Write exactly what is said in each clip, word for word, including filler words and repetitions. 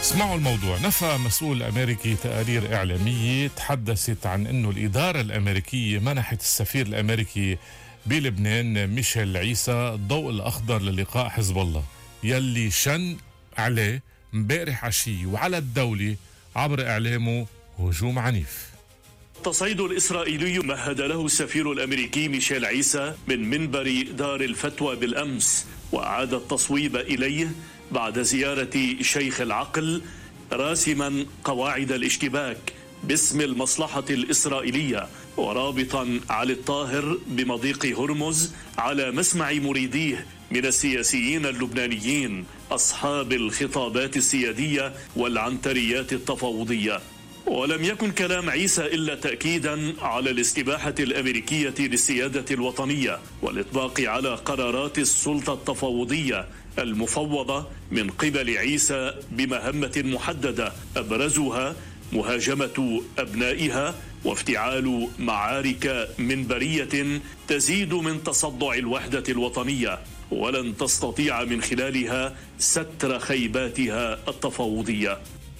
اسمعوا الموضوع. نفى مسؤول أمريكي تقارير إعلامية تحدثت عن أنه الإدارة الأمريكية منحت السفير الأمريكي بلبنان ميشيل عيسى الضوء الأخضر للقاء حزب الله يلي شن عليه امبارح عشية وعلى الدولة عبر إعلامه هجوم عنيف. التصعيد الإسرائيلي مهد له السفير الأمريكي ميشيل عيسى من منبر دار الفتوى بالأمس، وأعاد التصويب إليه بعد زيارة شيخ العقل، راسما قواعد الاشتباك باسم المصلحة الإسرائيلية، ورابطا علي الطاهر بمضيق هرمز على مسمع مريديه من السياسيين اللبنانيين أصحاب الخطابات السيادية والعنتريات التفاوضية. ولم يكن كلام عيسى إلا تأكيدا على الاستباحة الأمريكية للسيادة الوطنية والإطباق على قرارات السلطة التفاوضية المفوضة من قبل عيسى بمهمة محددة، أبرزها مهاجمة أبنائها وافتعال معارك منبرية تزيد من تصدع الوحدة الوطنية، ولن تستطيع من خلالها ستر خيباتها التفاوضية.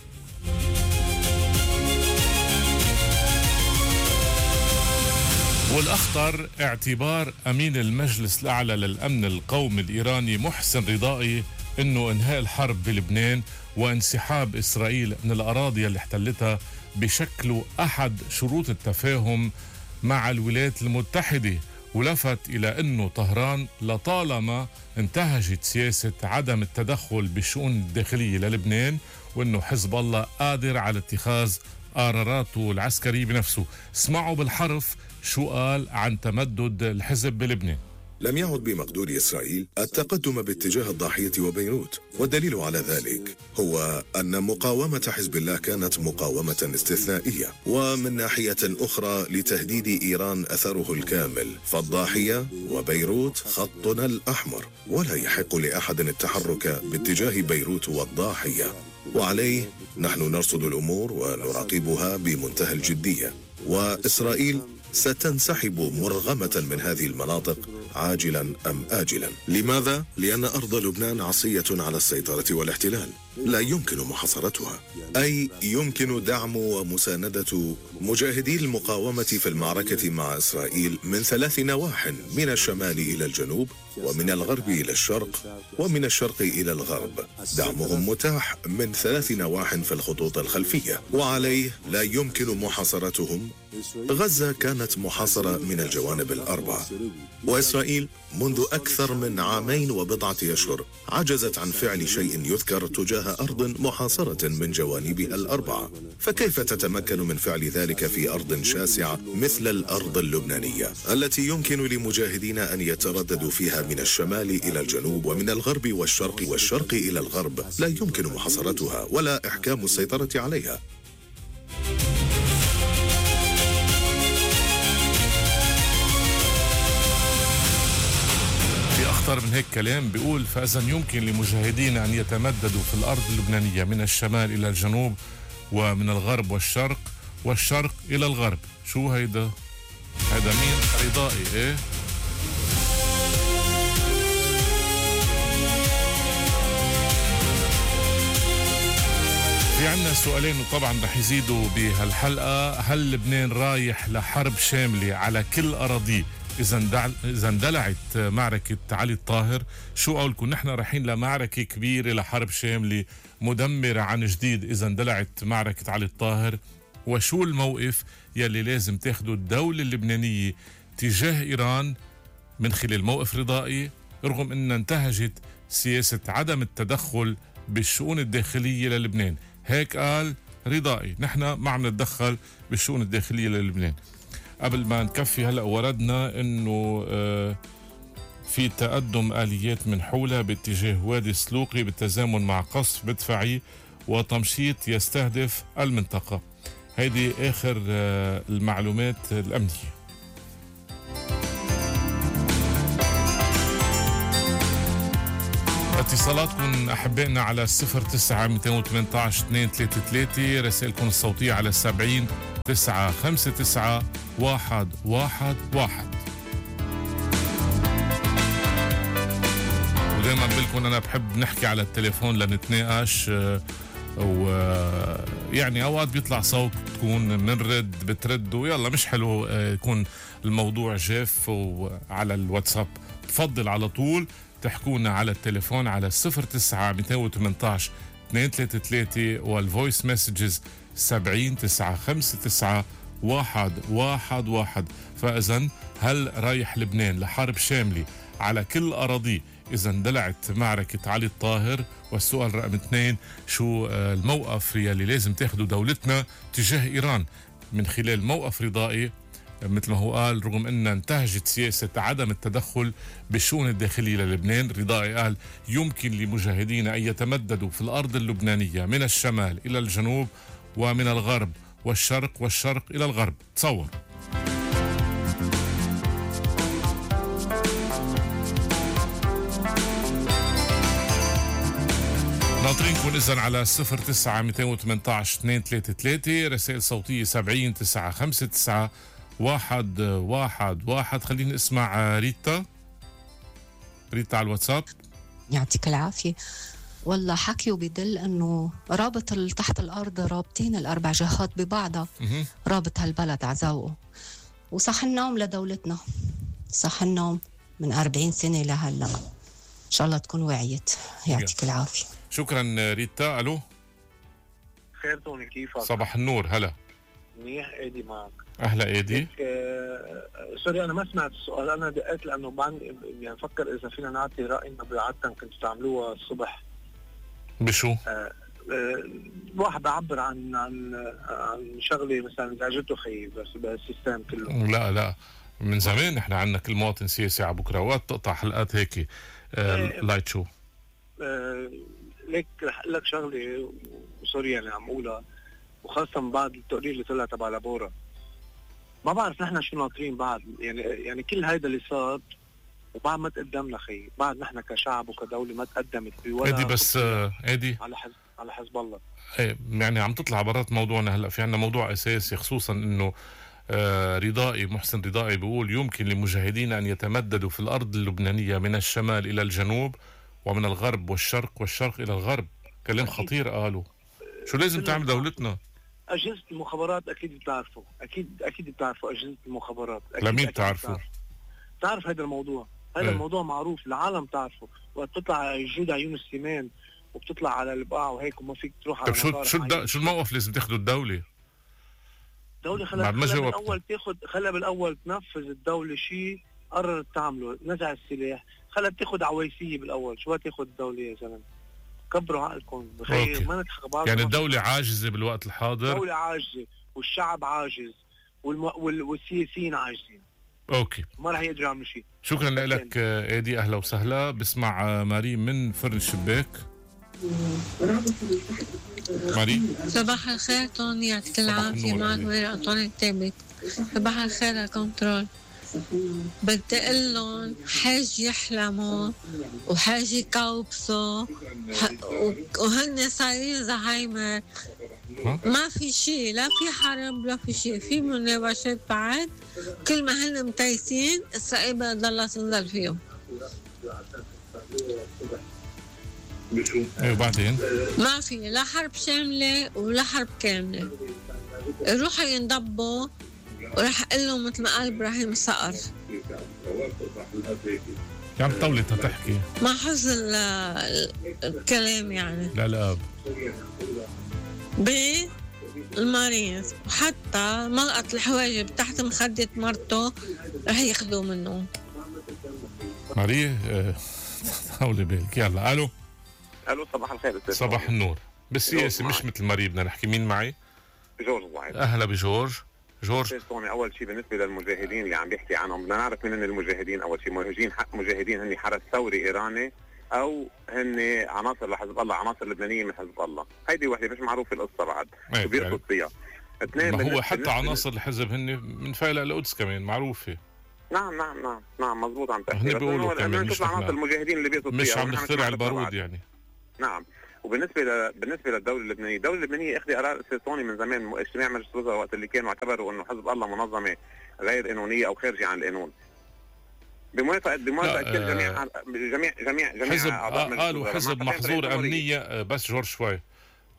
والأخطر اعتبار أمين المجلس الأعلى للأمن القومي الإيراني محسن رضائي أنه إنهاء الحرب بلبنان وانسحاب إسرائيل من الأراضي اللي احتلتها بشكل أحد شروط التفاهم مع الولايات المتحدة، ولفت إلى أنه طهران لطالما انتهجت سياسة عدم التدخل بالشؤون الداخلية للبنان، وأنه حزب الله قادر على اتخاذ قراراته العسكرية بنفسه. اسمعوا بالحرف شو قال عن تمدد الحزب بلبنان. لم يعد بمقدور إسرائيل التقدم باتجاه الضاحية وبيروت، والدليل على ذلك هو أن مقاومة حزب الله كانت مقاومة استثنائية، ومن ناحية أخرى لتهديد إيران أثره الكامل، فالضاحية وبيروت خطنا الأحمر، ولا يحق لأحد التحرك باتجاه بيروت والضاحية، وعليه نحن نرصد الأمور ونراقبها بمنتهى الجدية، وإسرائيل ستنسحب مرغمة من هذه المناطق عاجلا أم آجلا. لماذا؟ لأن أرض لبنان عصية على السيطرة والاحتلال، لا يمكن محاصرتها، أي يمكن دعم ومساندة مجاهدي المقاومة في المعركة مع إسرائيل من ثلاث نواح، من الشمال إلى الجنوب، ومن الغرب إلى الشرق، ومن الشرق إلى الغرب. دعمهم متاح من ثلاث نواح في الخطوط الخلفية، وعليه لا يمكن محاصرتهم. غزة كانت محاصرة من الجوانب الأربعة، وإسرائيل منذ أكثر من عامين وبضعة أشهر عجزت عن فعل شيء يذكر تجاه أرض محاصرة من جوانبها الأربعة، فكيف تتمكن من فعل ذلك في أرض شاسعة مثل الأرض اللبنانية التي يمكن لمجاهدين أن يترددوا فيها من الشمال إلى الجنوب ومن الغرب والشرق والشرق إلى الغرب؟ لا يمكن محاصرتها ولا إحكام السيطرة عليها. أخطر من هيك كلام بيقول: فإذا يمكن لمجاهدين أن يتمددوا في الأرض اللبنانية من الشمال إلى الجنوب ومن الغرب والشرق والشرق إلى الغرب. شو هيدا؟ هيدا مين؟ رضائي. إيه؟ في عنا سؤالين وطبعا رح يزيدوا بهالحلقة. هل لبنان رايح لحرب شاملة على كل أراضيه إذا اندلعت معركة علي الطاهر؟ شو قولكم؟ نحن رايحين لمعركة كبيرة لحرب شاملة مدمرة عن جديد إذا اندلعت معركة علي الطاهر؟ وشو الموقف يلي لازم تاخده الدولة اللبنانية تجاه إيران من خلال موقف رضائي، رغم أن انتهجت سياسة عدم التدخل بالشؤون الداخلية للبنان؟ هيك قال رضائي: نحن ما عم نتدخل بالشؤون الداخلية للبنان. قبل ما نكفي هلأ وردنا انه في تقدم آليات من حولها باتجاه وادي السلوقي بالتزامن مع قصف مدفعي وتمشيط يستهدف المنطقة. هيدي آخر المعلومات الأمنية. اتصالاتكم أحبائنا على صفر تسعة مئتين وثمانية عشر اثنين ثلاثة ثلاثة، رسائلكم الصوتية على سبعين تسعة خمسة تسعة واحد واحد واحد. ودائما بقولكم أنا بحب نحكي على التليفون لنتناقش ويعني اوقات بيطلع صوت تكون بنرد بترد ويلا مش حلو يكون الموضوع جاف. وعلى الواتساب تفضل على طول تحكونا على التليفون على صفر تسعة مئتين وثمانية عشر اثنين ثلاثة ثلاثة والفويس مسجز سبعين تسعة خمسة تسعة واحد واحد واحد. فإذن هل رايح لبنان لحرب شاملة على كل أراضيه إذا اندلعت معركة علي الطاهر؟ والسؤال رقم اثنين، شو الموقف يلي لازم تاخده دولتنا تجاه إيران من خلال موقف رضائي مثل ما هو قال رغم أن انتهجت سياسة عدم التدخل بالشؤون الداخلية للبنان. رضائي قال يمكن لمجاهدين أن يتمددوا في الأرض اللبنانية من الشمال إلى الجنوب ومن الغرب والشرق والشرق إلى الغرب. تصور ناطرينكم إذن على صفر تسعة مئتين وثمانية عشر اثنين ثلاثة ثلاثة، رسائل صوتية سبعين تسعة خمسة تسعة واحد واحد واحد. خلينا نسمع ريتا. ريتا على الواتساب. يعطيك العافية. والله حكي وبيدل أنه رابط تحت الأرض رابطين الأربع جهات ببعضها، رابط هالبلد عزاوه. وصح النوم لدولتنا، صح النوم من أربعين سنة لهلا. إن شاء الله تكون وعيت. يعطيك العافية. شكرا ريتا. ألو. خير توني، كيفك؟ صباح النور. هلا. منيح. ايدي معك. اهلا ايدي. آه سوري انا ما سمعت السؤال، انا دقيت لانه بعد يعني بفكر اذا فينا نعطي راينا بعادة كنتوا تعملوها الصبح. بشو؟ آه آه واحد بعبر عن عن عن شغله مثلا زعجته خيي بس بالسيستم كله. لا لا من زمان احنا عندنا كل مواطن سياسي على بكره وقت تقطع حلقات هيك آه لايت شو. آه ليك رح اقول لك شغله وسوري يعني عم اقولها، وخاصة بعد التقرير اللي طلع تبع لابورا. ما بعرف نحن شو ناطرين بعد، يعني يعني كل هيدا اللي صار وبعد ما تقدمنا خي، بعد نحن كشعب وكدولة ما تقدمت بولا ايدي بس ايدي على حزب على حزب الله. ايه يعني عم تطلع برات موضوعنا هلا. في عنا موضوع اساسي خصوصا انه آه رضائي محسن رضائي بيقول يمكن لمجاهدين ان يتمددوا في الارض اللبنانية من الشمال الى الجنوب ومن الغرب والشرق والشرق الى الغرب. كلام خطير قالوا. شو لازم تعمل دولتنا؟ أجهزة المخابرات أكيد بتعرفوا، أكيد أكيد بتعرفوا أجهزة المخابرات. لمين بتعرفوا؟ تعرف هذا الموضوع، هذا ايه؟ الموضوع معروف، العالم تعرفه. وقت بتطلع الجود عيون السمان وبتطلع على البقاع وهيك وما فيك تروح على. طب شو شو الد... شو الموقف لازم تاخده الدولة؟ الدولة خلها بالأول تاخذ، خلها بالأول تنفذ الدولة شيء قررت تعمله، نزع السلاح، خلها تاخذ عويسية بالأول. شو تاخذ الدولة يا زلمة؟ كبروا عقلكم بخير. ما نتخبى يعني الدولة عاجزة بالوقت الحاضر. الدولة عاجزة والشعب عاجز والم... وال... والسياسيين عاجزين. اوكي ما رح يقدروا يعملوا شيء. شكرا لك ايدي. اهلا وسهلا. بسمع ماري من فرن الشباك. ماري. صباح الخير توني، يعطيك العافية. معك ماري أنطوني الثابت. صباح الخير يا كنترول. بدي اقول لهم حاج يحلموا وحاج يكوبسوا وهن صايرين زهايمر. ما في شيء، لا في حرب لا في شيء، في مناوشات بعد. كل ما هن متيسين اسرائيل بتضلها تنزل فيهم. ايه وبعدين؟ ما في لا حرب شاملة ولا حرب كاملة. يروحوا ينضبوا ورح اقول لهم مثل ما قال ابراهيم صقر. يا عم طولتها تحكي. ما حفظ الكلام يعني. لا لا بالمارينز وحتى ملقط الحواجب تحت مخدة مرته رح ياخذوه منه. ماري طولي بالك. يلا. الو. الو صباح الخير. صباح النور. بالسياسة مش مثل ماري بدنا نحكي. مين معي؟ جورج وعيد. اهلا بجورج. جورج اول شيء بالنسبه للمجاهدين اللي عم بيحكي عنهم بدنا نعرف مين المجاهدين. اول شيء مجاهدين حق مجاهدين هن حرس ثوري ايراني او هن عناصر لحزب الله، عناصر لبنانيه من حزب الله. هيدي وحده مش معروفه القصه بعد وبيرقص فيها. اثنين ما هو حتى عناصر الحزب هن من فايلة القدس كمان معروفه. نعم نعم نعم نعم مضبوط عم تحكي. هن بيقولوا كمان مش عناصر المجاهدين اللي بيرقص فيها، مش عم نخترع البارود يعني. نعم. وبالنسبه ل... بالنسبه للدوله اللبنانيه، الدوله اللبنانيه اخذت قرار استيطاني من زمان. اجتماع مجلس الوزراء وقت اللي كانوا اعتبروا انه حزب الله منظمه غير قانونيه او خارجه عن القانون. بموافقه بموافقه كل جميع جميع جميع جميع حزب قالوا حزب محظور امنيه. بس جورج شوي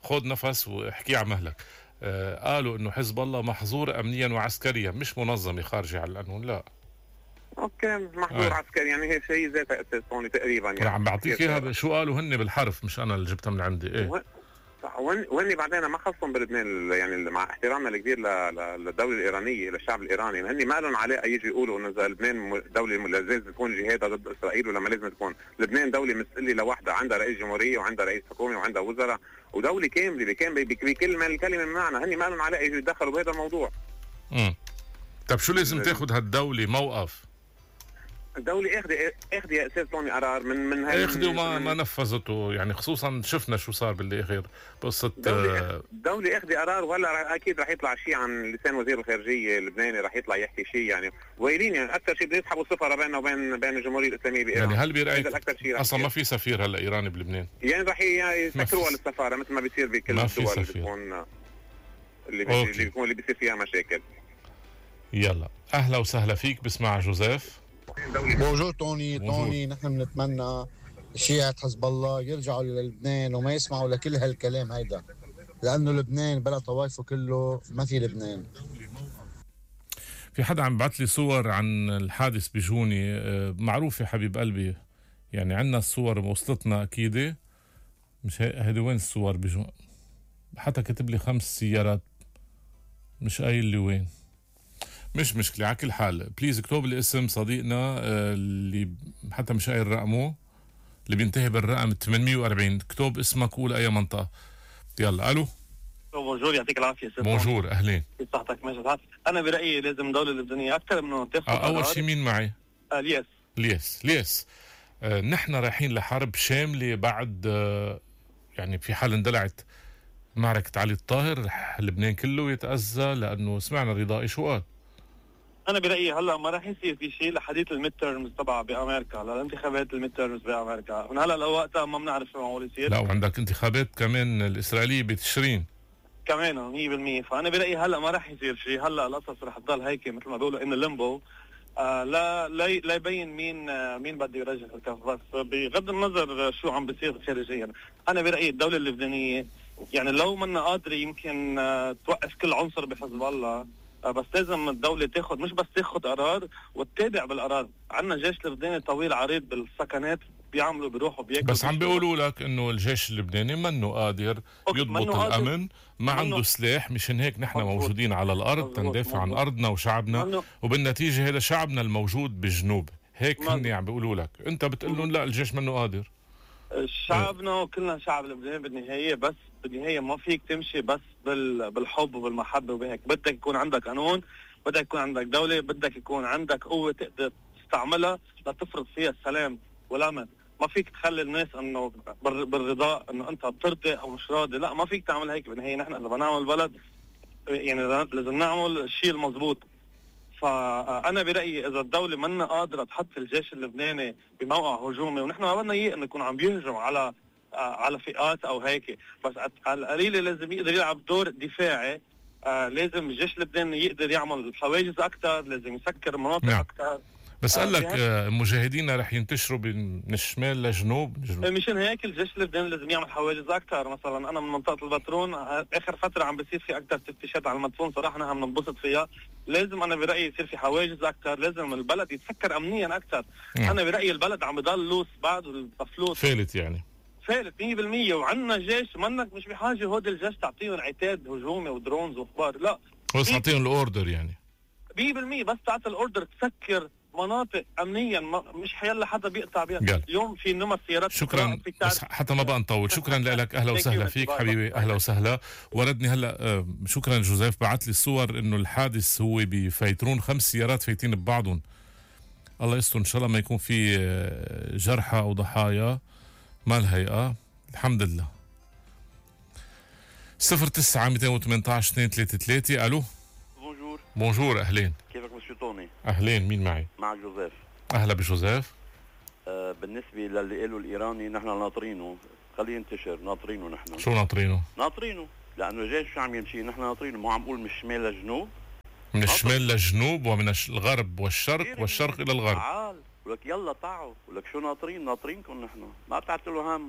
خذ نفس واحكي على مهلك. آه قالوا انه حزب الله محظور امنيا وعسكريا، مش منظمه خارجه على القانون. لا اوكي محظور آه. عسكري، يعني هي شيء زي تقريبا تقريبا يعني عم بعطيك اياها شو قالوا هن بالحرف، مش انا اللي جبتها من عندي. ايه وين وين بعدين ما خصهم بلبنان، يعني مع احترامنا الكبير للدوله الايرانيه للشعب الايراني، هن ما لهم علاقه يجي يقولوا انه اذا لبنان دوله لازم تكون جهادها ضد اسرائيل ولا ما لازم تكون. لبنان دوله مستقله لوحدها، عندها رئيس جمهوريه وعندها رئيس حكومه وعندها وزراء ودوله كامله بكامل بكل ما الكلمه بمعنى. هن ما لهم علاقه يجوا يتدخلوا بهذا الموضوع. امم طب شو لازم تاخذ هالدوله موقف؟ الدولة اخذ اخذ يا استاذ طوني قرار من من هاي اخذ وما ما نفذته، يعني خصوصا شفنا شو صار بالاخير قصة الدولة الدولة اخذ قرار، وهلا اكيد رح يطلع شيء عن لسان وزير الخارجية اللبناني، رح يطلع يحكي شيء يعني وقايلين يعني اكثر شيء بده يسحبوا السفارة بيننا وبين بين الجمهورية الاسلامية بايران. يعني هل برايك اصلا ما في سفير هلا ايراني بلبنان؟ يعني رح يسكروها للسفارة مثل ما بيصير بكل الدول اللي بتكون اللي بي... اللي بيكون اللي بيصير فيها مشاكل. يلا اهلا وسهلا فيك، بسمع جوزيف. بونجور طوني. طوني نحن بنتمنى شيعة حزب الله يرجعوا للبنان وما يسمعوا لكل هالكلام هيدا، لأنه لبنان بلا طوائفه كله ما في لبنان. في حدا عم بعت لي صور عن الحادث بجوني، معروفة حبيب قلبي، يعني عنا الصور وصلتنا أكيدة. مش هيدي وين الصور بجوني؟ حتى كتب لي خمس سيارات، مش قايل لي وين. مش مشكلة، على كل حال بليز اكتب لي اسم صديقنا اللي حتى مش قايل رقمه، اللي بينتهي بالرقم ثمانمية وأربعين. اكتب اسمك وقول اي منطقة. يلا الو. بونجور، يعطيك العافية سيد. بونجور، اهلين. كيف صحتك؟ ماشي الحال. انا برأيي لازم الدولة اللبنانية اكثر منه تاخذ آه اول شيء مين معي؟ آه لياس. لياس لياس آه نحن رايحين لحرب شاملة بعد آه يعني في حال اندلعت معركة علي الطاهر لبنان كله يتأذى، لأنه سمعنا رضائي شو قال. انا برايي هلا ما راح يصير في شيء لحديث الميد تيرمز تبع بامريكا، للانتخابات الميد تيرمز بامريكا، من هلا لوقتها ما بنعرف شو معقول يصير. لا وعندك انتخابات كمان الاسرائيليه بتشرين كمان مية بالمية. فانا برايي هلا ما راح يصير شيء، هلا القصص رح تضل هيك مثل ما بيقولوا ان الليمبو، آه لا لا لا يبين مين آه مين بده يرجع الكف. بس بغض النظر شو عم بيصير خارجيا، انا برايي الدوله اللبنانيه يعني لو منا قادره يمكن آه توقف كل عنصر بحزب الله، بس لازم الدولة تاخد، مش بس تاخد قرار وتتابع بالقرار. عندنا جيش لبناني طويل عريض بالسكنات، بيعملوا بيروحوا بياكلوا. بس عم بيقولوا لك انه الجيش اللبناني منه قادر يضبط الامن، ما عنده سلاح، مشان هيك نحن مزبوط. موجودين على الارض تندافع عن ارضنا وشعبنا، منو. وبالنتيجة هذا شعبنا الموجود بالجنوب، هيك هن عم بيقولوا لك، انت بتقول لهم لا الجيش منه قادر. شعبنا وكلنا شعب لبنان بالنهاية، بس بالنهاية ما فيك تمشي بس بالحب وبالمحبة وبهيك. بدك يكون عندك قانون، بدك يكون عندك دولة، بدك يكون عندك قوة تقدر تستعملها لتفرض فيها السلام والأمن. ما فيك تخلي الناس انه بالرضا انه انت بترضي او مش راضي، لا ما فيك تعمل هيك. بالنهاية نحن اذا بنعمل بلد يعني لازم نعمل الشيء المضبوط. فأنا برأيي إذا الدولة منا قادرة تحط الجيش اللبناني بموقع هجومي، ونحن ما بدنا إياه إنه يكون عم بيهجم على على فئات أو هيك، بس على القليلة لازم يقدر يلعب دور دفاعي. آه لازم الجيش اللبناني يقدر يعمل حواجز أكثر، لازم يسكر مناطق نعم. أكثر. بس قال لك آه مجاهدينا رح ينتشروا من الشمال لجنوب. مشان هيك الجيش اللبناني لازم يعمل حواجز اكثر. مثلا انا من منطقه البترون، اخر فتره عم بيصير في اكثر تفتيشات على المدفون، صراحه نحن بننبسط فيها. لازم انا برايي يصير في حواجز اكثر، لازم البلد يتسكر امنيا اكثر. انا برايي البلد عم بضل لوس بعد الفلوس فالت يعني فالت مية بالمية. وعندنا جيش منك مش بحاجه هود الجيش تعطيهم عتاد هجومي ودرونز واخبار، لا بس تعطيهم الاوردر يعني مية بالمية. بس تعطي الاوردر تسكر مناطق امنيا، مش حيلا حدا بيقطع بيها. اليوم في نمط سيارات. شكرا بس حتى ما بقى نطول. شكرا لك، اهلا وسهلا فيك حبيبي، اهلا وسهلا. وردني هلا شكرا جوزيف، بعت لي الصور انه الحادث هو بفايترون، خمس سيارات فايتين ببعضهم. الله يستر ان شاء الله ما يكون في جرحى او ضحايا، ما الهيئه الحمد لله. صفر تسعة مئتين وثمانية عشر اثنين ثلاثة ثلاثة. الو بونجور. بونجور اهلين. كيفك مسيو طوني؟ اهلين، مين معي؟ معك جوزيف. اهلا بجوزيف. آه بالنسبه للي قالوا الايراني نحن ناطرينه، خليه ينتشر، ناطرينه نحن. شو ناطرينه؟ ناطرينه لانه الجيش شو عم يمشي، نحن ناطرينه. مو عم بقول من الشمال للجنوب، من الشمال للجنوب ومن الغرب والشرق والشرق الى الغرب. تعال ولك يلا طاعوا ولك شو ناطرين، ناطرينكم نحن، ما بتعطوا له هم.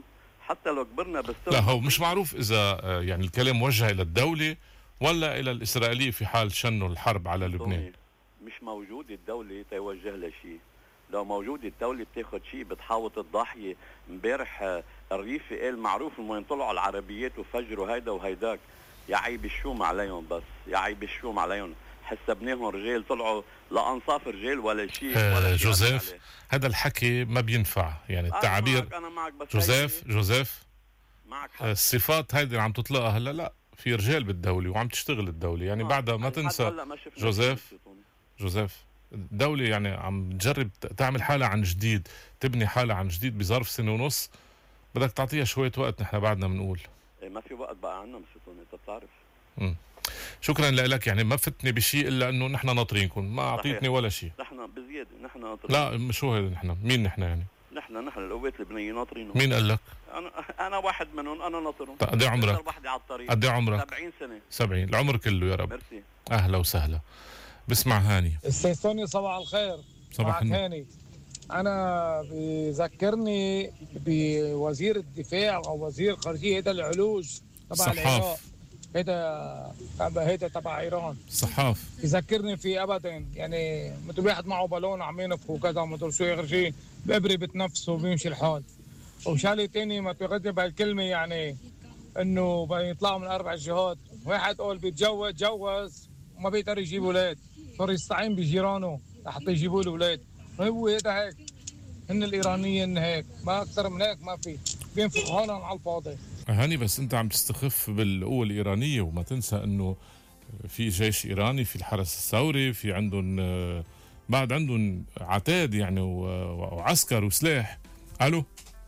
حتى لو كبرنا بالسن. لا هو مش معروف اذا يعني الكلام موجه الى الدوله ولا الى الاسرائيليه في حال شنوا الحرب على لبنان. مش موجود الدوله توجه لشيء، لو موجود الدوله بتاخذ شيء بتحاوط الضحيه. امبارح الريفي قال معروف انه ينطلعوا على العربيات وفجروا هيدا وهيداك، يا عيب الشوم عليهم، بس يا عيب الشوم عليهم، حسبناهم رجال طلعوا لا انصاف رجال ولا شيء. آه جوزيف هذا الحكي ما بينفع، يعني التعبير. أنا معك أنا معك بس جوزيف جوزيف معك آه الصفات هيدي اللي عم تطلقها هلا، لا في رجال بالدوله وعم تشتغل الدوله، يعني بعدها ما تنسى جوزيف جوزيف الدولة يعني عم تجرب تعمل حالة عن جديد، تبني حالة عن جديد بظرف سنة ونص، بدك تعطيها شوية وقت. نحن بعدنا بنقول إيه ما في وقت بقى عنا مستوني، انت بتعرف. امم شكرا لك، يعني ما فتني بشيء الا انه نحن ناطرينكم، ما اعطيتني ولا شيء. نحن بزيادة نحن ناطرين. لا شو هذا نحن؟ مين نحن يعني؟ نحن نحن القوات اللبنانية ناطرينهم. مين قال لك؟ انا انا واحد منهم، انا ناطرهم. قد ايه عمرك؟ قد ايه عمرك؟ سبعين سنة. سبعين العمر كله يا رب. ميرسي. اهلا وسهلا. بسمع هاني. استاذ سوني صباح الخير. صباح النور. هاني انا بذكرني بوزير الدفاع او وزير خارجيه هيدا العلوج تبع العراق، هيدا هيدا تبع ايران صحاف، يذكرني في ابدا، يعني مثل واحد معه بالون عم ينفخ وكذا مثل شو اخر شيء بابري بتنفسه وبيمشي الحال. وشغله ثانيه ما تغذي بهالكلمه، يعني انه بيطلعوا من اربع جهات، واحد قول بيتجوز تجوز وما بيقدر يجيب اولاد، صار يستعين بجيرانه لحتى يجيبوا له اولاد. هو هذا هيك، هن الايرانيين هيك، ما اكثر من هيك ما في، بينفخوا هون على الفاضي. هاني بس انت عم تستخف بالقوة الإيرانية، وما تنسى انه في جيش إيراني، في الحرس الثوري، في عندهم بعد عندهم عتاد يعني وعسكر وسلاح. الو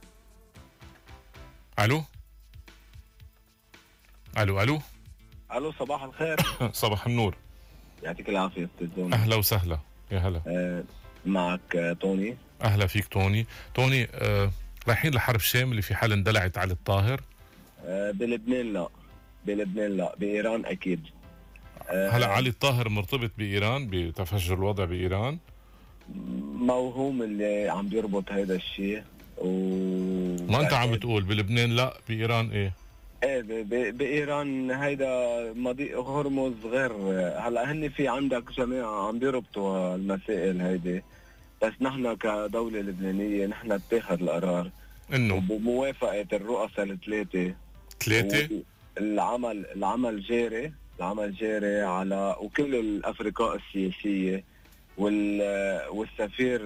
الو الو الو الو صباح الخير. صباح النور. يعطيك العافية استاذ توني. اهلا وسهلا. يا هلا. أه معك آه توني. اهلا فيك توني. توني آه رايحين لحرب شاملة في حال اندلعت علي الطاهر؟ أه بلبنان لا، بلبنان لا، بإيران أكيد. أه هلا علي الطاهر مرتبط بإيران بتفجر الوضع بإيران؟ موهوم اللي عم بيربط هذا الشيء. و ما انت عم بتقول بلبنان لا بإيران ايه؟ ايه بإيران هيدا مضيق هرمز غير. هلا هن في عندك جماعة عم بيربطوا المسائل هيدي، بس نحن كدولة لبنانية نحن اتخذ القرار انه بموافقة الرؤساء الثلاثة ثلاثة العمل العمل جاري العمل جاري على وكل الأفرقاء السياسية وال والسفير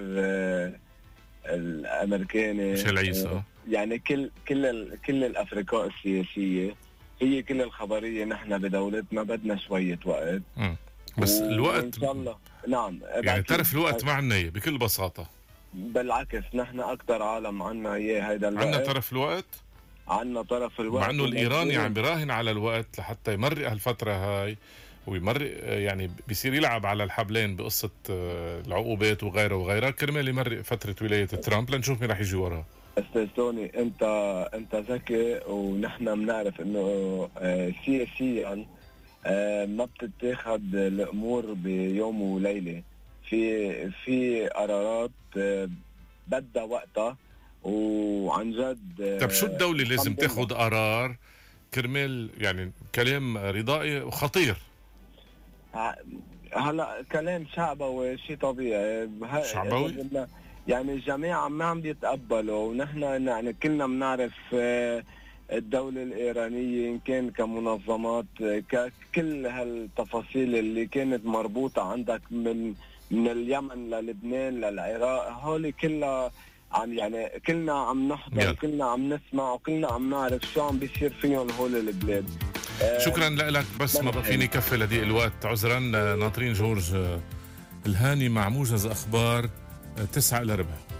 الأمريكاني ميشيل عيسى، يعني كل كل كل الأفرقاء السياسية هي كل الخبرية. نحن بدولتنا بدنا شوية وقت. م. بس الوقت إن شاء الله. نعم يعني تعرف الوقت ما عنا بكل بساطة. بالعكس نحن أكثر عالم عنا إياه هيدا الوقت. عنا طرف الوقت؟ عنا طرف الوقت، مع إنه الإيراني عم براهن على الوقت لحتى يمرق هالفترة هاي ويمرق، يعني بيصير يلعب على الحبلين بقصة العقوبات وغيره وغيرها كرمال يمرق فترة ولاية ترامب لنشوف مين رح يجي وراها. استاذ توني انت انت ذكي، ونحن بنعرف انه سياسيا ما بتتاخذ الامور بيوم وليله، في في قرارات بدها وقتها وعن جد. طب شو الدولة لازم تاخذ قرار كرمال يعني كلام رضائي وخطير؟ هلا كلام شعبوي شيء طبيعي. شعبوي؟ يعني الجماعة ما عم بيتقبلوا، ونحن يعني كلنا بنعرف الدولة الإيرانية إن كان كمنظمات كل هالتفاصيل اللي كانت مربوطة عندك من من اليمن للبنان للعراق، هولي كلها عم يعني كلنا عم نحضر وكلنا عم نسمع وكلنا عم نعرف شو عم بيصير فيهم هول البلاد. شكرا لك، بس ما بقى فيني كفي لضيق الوقت، عذرا. ناطرين جورج الهاني مع موجز أخبار تسعة إلى ربع.